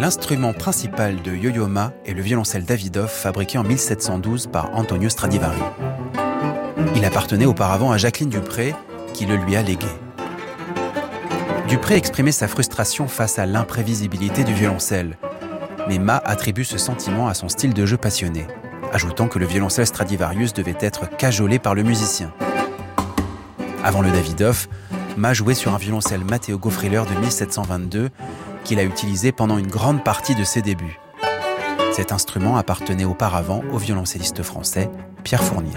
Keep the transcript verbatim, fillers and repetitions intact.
L'instrument principal de Yo-Yo Ma est le violoncelle Davidoff fabriqué en mille sept cent douze par Antonio Stradivari. Il appartenait auparavant à Jacqueline Dupré, qui le lui a légué. Dupré exprimait sa frustration face à l'imprévisibilité du violoncelle, mais Ma attribue ce sentiment à son style de jeu passionné, ajoutant que le violoncelle Stradivarius devait être cajolé par le musicien. Avant le Davidoff, Ma jouait sur un violoncelle Matteo Goffriller de mille sept cent vingt-deux qu'il a utilisé pendant une grande partie de ses débuts. Cet instrument appartenait auparavant au violoncelliste français Pierre Fournier.